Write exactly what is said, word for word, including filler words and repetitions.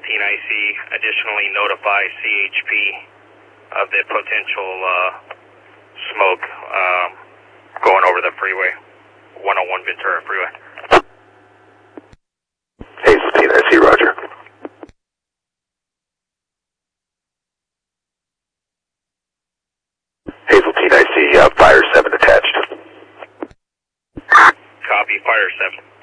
Hazeltine I C, additionally notify C H P of the potential uh, smoke um, going over the freeway, one oh one Ventura Freeway. Hazeltine I C, roger. Hazeltine I C, uh, Fire seven attached. Copy, Fire seven.